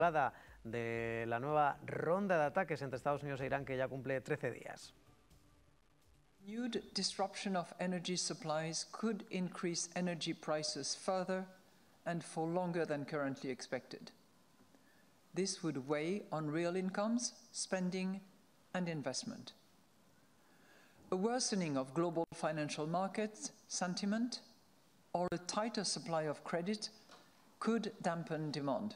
de la nueva ronda de ataques entre Estados Unidos e Irán, que ya cumple 13 días. Renewed disruption of energy supplies could increase energy prices further and for longer than currently expected. This would weigh on real incomes, spending, and investment. A worsening of global financial market sentiment or a tighter supply of credit could dampen demand.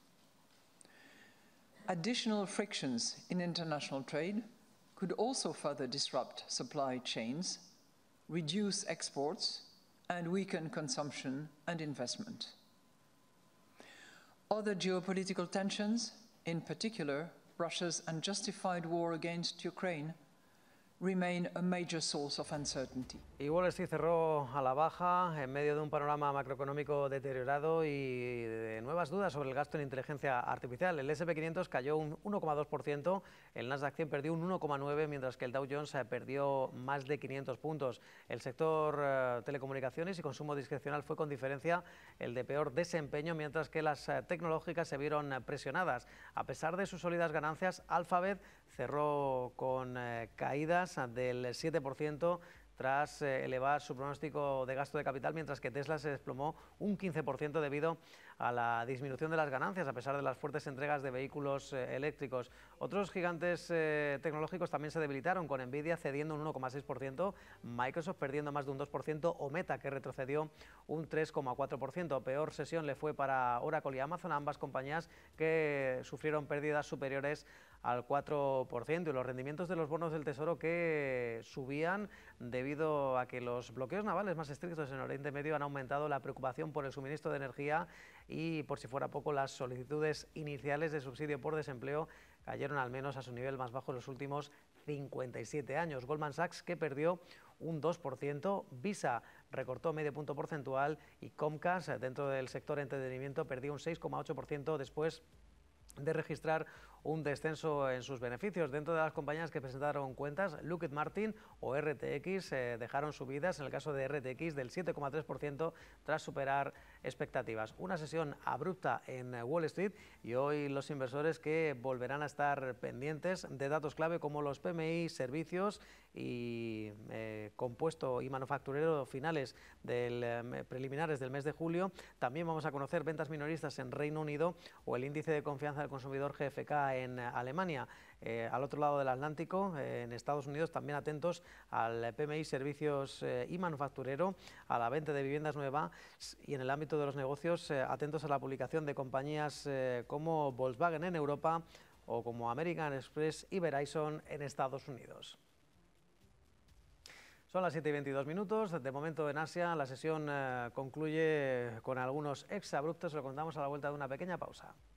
Additional frictions in international trade could also further disrupt supply chains, reduce exports, and weaken consumption and investment. Other geopolitical tensions, in particular Russia's unjustified war against Ukraine, remain a major source of uncertainty. Y Wall Street cerró a la baja en medio de un panorama macroeconómico deteriorado y de nuevas dudas sobre el gasto en inteligencia artificial. El S&P 500 cayó un 1,2%, el Nasdaq 100 perdió un 1,9%, mientras que el Dow Jones perdió más de 500 puntos. El sector telecomunicaciones y consumo discrecional fue con diferencia el de peor desempeño, mientras que las tecnológicas se vieron presionadas. A pesar de sus sólidas ganancias, Alphabet cerró con caídas del 7%, tras elevar su pronóstico de gasto de capital, mientras que Tesla se desplomó un 15% debido a la disminución de las ganancias, a pesar de las fuertes entregas de vehículos eléctricos. Otros gigantes tecnológicos también se debilitaron, con Nvidia cediendo un 1,6%, Microsoft perdiendo más de un 2% o Meta, que retrocedió un 3,4%. Peor sesión le fue para Oracle y Amazon, ambas compañías que sufrieron pérdidas superiores al 4%, y los rendimientos de los bonos del Tesoro que subían debido a que los bloqueos navales más estrictos en Oriente Medio han aumentado la preocupación por el suministro de energía, y por si fuera poco, las solicitudes iniciales de subsidio por desempleo cayeron al menos a su nivel más bajo en los últimos 57 años. Goldman Sachs, que perdió un 2%, Visa recortó medio punto porcentual y Comcast, dentro del sector entretenimiento, perdió un 6,8% después de registrar un descenso en sus beneficios. Dentro de las compañías que presentaron cuentas, Lockheed Martin o RTX dejaron subidas, en el caso de RTX del 7,3%, tras superar expectativas. Una sesión abrupta en Wall Street, y hoy los inversores que volverán a estar pendientes de datos clave como los PMI, servicios y compuesto y manufacturero finales preliminares del mes de julio. También vamos a conocer ventas minoristas en Reino Unido o el índice de confianza del consumidor GfK en Alemania. Al otro lado del Atlántico, en Estados Unidos, también atentos al PMI, servicios y manufacturero, a la venta de viviendas nuevas, y en el ámbito de los negocios, atentos a la publicación de compañías como Volkswagen en Europa o como American Express y Verizon en Estados Unidos. Son las 7:22. De momento en Asia la sesión concluye con algunos exabruptos. Lo contamos a la vuelta de una pequeña pausa.